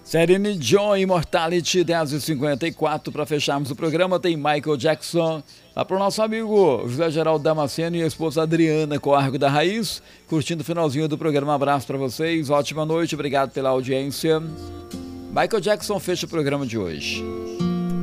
Celine Dion, Immortality, 10h54. Para fecharmos o programa, tem Michael Jackson. Lá para o nosso amigo José Geraldo Damasceno e a esposa Adriana Córrego da Raiz, curtindo o finalzinho do programa. Um abraço para vocês, ótima noite, obrigado pela audiência. Michael Jackson fecha o programa de hoje.